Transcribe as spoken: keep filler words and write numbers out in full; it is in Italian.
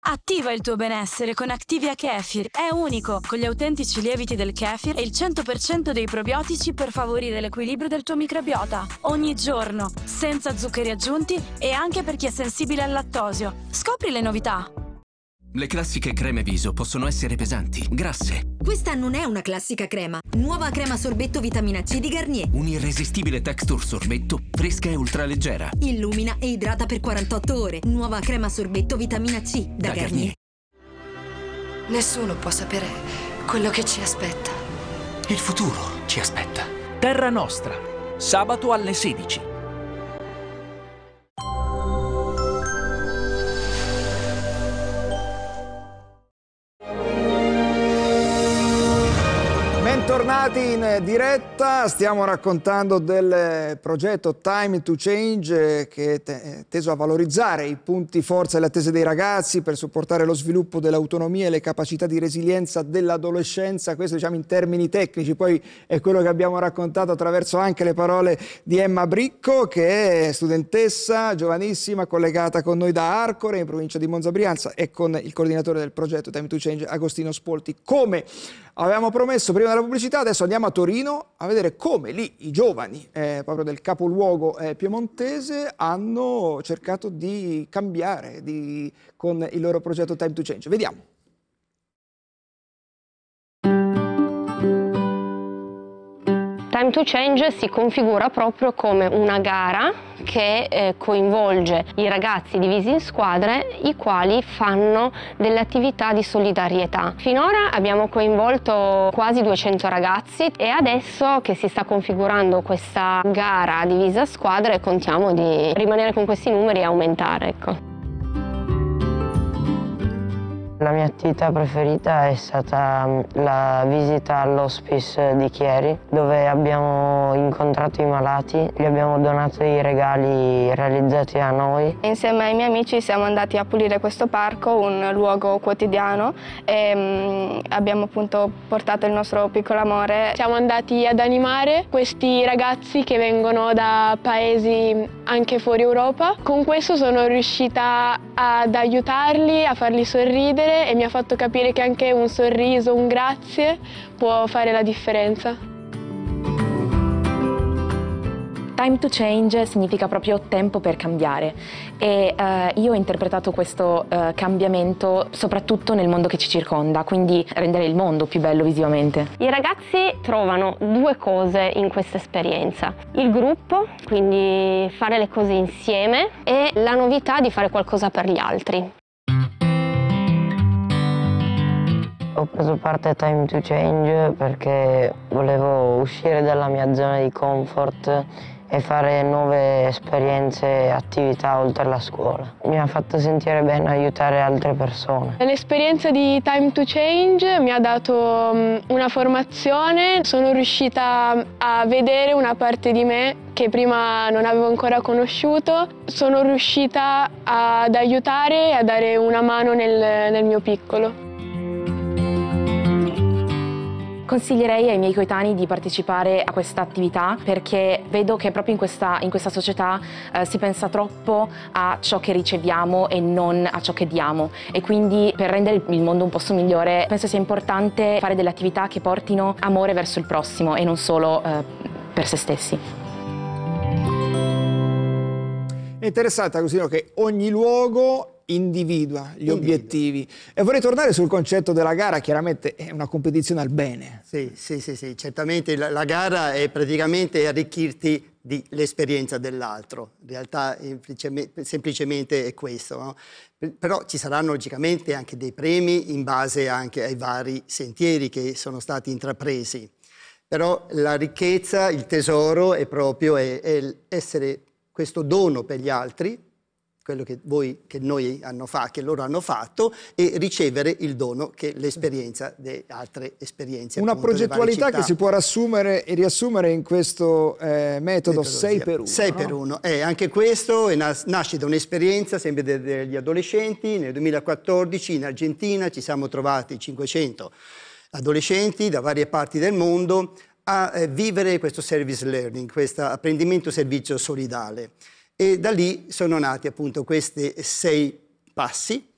Attiva il tuo benessere con Activia Kefir. È unico, con gli autentici lieviti del kefir e il cento per cento dei probiotici per favorire l'equilibrio del tuo microbiota. Ogni giorno, senza zuccheri aggiunti e anche per chi è sensibile al lattosio. Scopri le novità. Le classiche creme viso possono essere pesanti, grasse. Questa non è una classica crema. Nuova crema sorbetto vitamina C di Garnier. Un'irresistibile texture sorbetto, fresca e ultraleggera. Illumina e idrata per quarantotto ore. Nuova crema sorbetto vitamina C da, da Garnier. Garnier. Nessuno può sapere quello che ci aspetta. Il futuro ci aspetta. Terra Nostra, sabato alle sedici. Bentornati in diretta, stiamo raccontando del progetto Time to Change che è teso a valorizzare i punti forza e le attese dei ragazzi per supportare lo sviluppo dell'autonomia e le capacità di resilienza dell'adolescenza, questo diciamo in termini tecnici, poi è quello che abbiamo raccontato attraverso anche le parole di Emma Bricco, che è studentessa giovanissima collegata con noi da Arcore in provincia di Monza Brianza e con il coordinatore del progetto Time to Change Agostino Spolti. Come avevamo promesso prima della pubblicità, adesso andiamo a Torino a vedere come lì i giovani eh, proprio del capoluogo eh, piemontese hanno cercato di cambiare di, con il loro progetto Time to Change. Vediamo. Time to Change si configura proprio come una gara che eh, coinvolge i ragazzi divisi in squadre, i quali fanno delle attività di solidarietà. Finora abbiamo coinvolto quasi duecento ragazzi e adesso che si sta configurando questa gara divisa a squadre contiamo di rimanere con questi numeri e aumentare, ecco. La mia attività preferita è stata la visita all'hospice di Chieri, dove abbiamo incontrato i malati, gli abbiamo donato dei regali realizzati da noi. Insieme ai miei amici siamo andati a pulire questo parco, un luogo quotidiano, e um, abbiamo appunto portato il nostro piccolo amore. Siamo andati ad animare questi ragazzi che vengono da paesi anche fuori Europa. Con questo sono riuscita ad aiutarli, a farli sorridere, e mi ha fatto capire che anche un sorriso, un grazie può fare la differenza. Time to Change significa proprio tempo per cambiare e eh, io ho interpretato questo eh, cambiamento soprattutto nel mondo che ci circonda, quindi rendere il mondo più bello visivamente. I ragazzi trovano due cose in questa esperienza: il gruppo, quindi fare le cose insieme, e la novità di fare qualcosa per gli altri. Ho preso parte a Time to Change perché volevo uscire dalla mia zona di comfort e fare nuove esperienze e attività oltre la scuola. Mi ha fatto sentire bene aiutare altre persone. L'esperienza di Time to Change mi ha dato una formazione, sono riuscita a vedere una parte di me che prima non avevo ancora conosciuto, sono riuscita ad aiutare e a dare una mano nel, nel mio piccolo. Consiglierei ai miei coetanei di partecipare a questa attività perché vedo che proprio in questa, in questa società eh, si pensa troppo a ciò che riceviamo e non a ciò che diamo, e quindi per rendere il mondo un posto migliore penso sia importante fare delle attività che portino amore verso il prossimo e non solo eh, per se stessi. È interessante, Agostino, che ogni luogo individua gli individua. obiettivi. E vorrei tornare sul concetto della gara, chiaramente è una competizione al bene. Sì, sì, sì, sì. Certamente la, la gara è praticamente arricchirti dell'esperienza dell'altro, in realtà semplicemente è questo, no? Però ci saranno logicamente anche dei premi in base anche ai vari sentieri che sono stati intrapresi. Però la ricchezza, il tesoro è proprio è, è essere questo dono per gli altri, quello che, voi, che noi hanno fatto, che loro hanno fatto, e ricevere il dono che l'esperienza di altre esperienze. Una appunto, progettualità che si può riassumere e riassumere in questo eh, metodo sei per uno. sei per uno, eh, anche questo è nas nasce da un'esperienza sempre de degli adolescenti. Nel duemilaquattordici in Argentina ci siamo trovati cinquecento adolescenti da varie parti del mondo a eh, vivere questo service learning, questo apprendimento servizio solidale. E da lì sono nati appunto questi sei passi